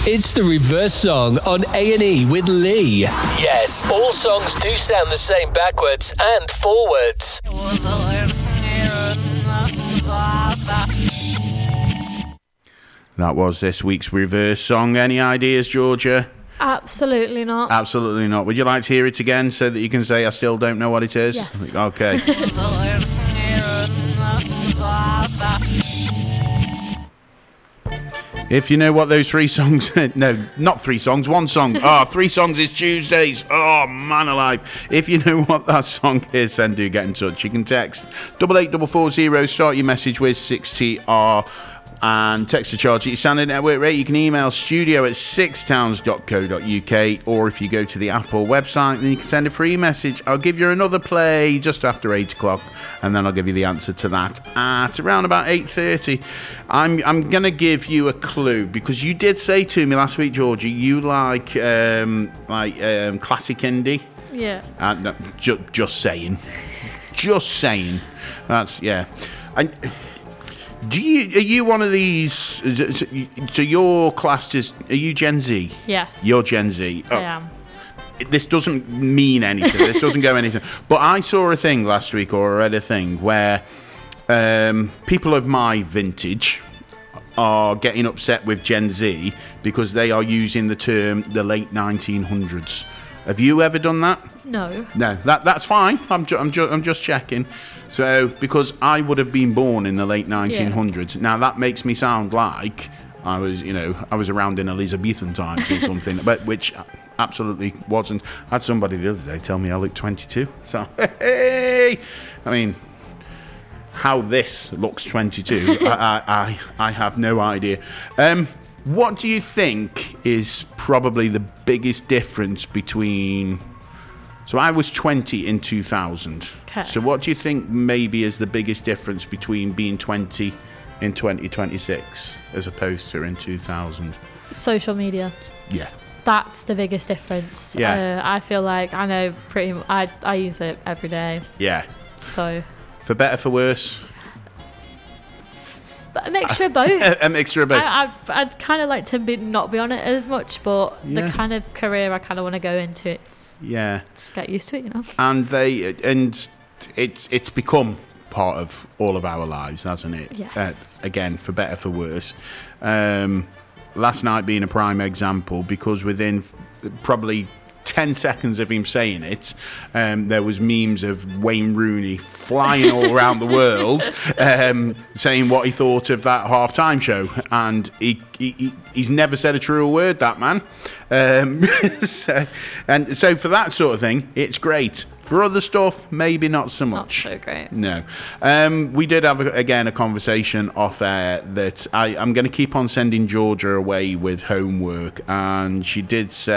It's the reverse song on A&E with Lee. Yes, all songs do sound the same backwards and forwards. That was this week's reverse song. Any ideas, Georgia? Absolutely not. Absolutely not. Would you like to hear it again so that you can say I still don't know what it is? Yes. Okay. If you know what those three songs... No, not three songs, one song. Three songs is Tuesdays. Oh, man alive. If you know what that song is, then do get in touch. You can text 88440, start your message with 6TR, and text the charge at your standard network rate. You can email studio@sixtowns.co.uk, or if you go to the Apple website, then you can send a free message. I'll give you another play just after 8 o'clock, and then I'll give you the answer to that at around about 8:30. I'm going to give you a clue, because you did say to me last week, Georgie, you like classic indie. Yeah. No, just saying. Just saying. That's, yeah. Are you one of these? So your class are you Gen Z? Yes. You're Gen Z. I am. This doesn't mean anything. This doesn't go anything. But I saw a thing last week, or I read a thing where people of my vintage are getting upset with Gen Z because they are using the term the late 1900s. Have you ever done that? No. No, that's fine. I'm just checking. So, because I would have been born in the late 1900s. Yeah. Now, that makes me sound like I was around in Elizabethan times or something, but which absolutely wasn't. I had somebody the other day tell me I look 22. So, hey! I mean, how this looks 22, I have no idea. What do you think is probably the biggest difference between... So I was 20 in 2000. Okay. So what do you think maybe is the biggest difference between being 20 in 2026 as opposed to in 2000? Social media. Yeah. That's the biggest difference. Yeah. I feel like I know I use it every day. Yeah. So. For better, for worse? A mixture of both. A mixture of both. I'd kind of like to not be on it as much, but the kind of career I kind of want to go into, just get used to it, you know. And it's become part of all of our lives, hasn't it? Yes. Again, for better, for worse. Last night being a prime example, because within probably 10 seconds of him saying it, there was memes of Wayne Rooney flying all around the world, saying what he thought of that halftime show, and he's never said a truer word, that man. So for that sort of thing, it's great. For other stuff, maybe not so much. Not so great. No. We did have, a conversation off air that I'm going to keep on sending Georgia away with homework, and she did say,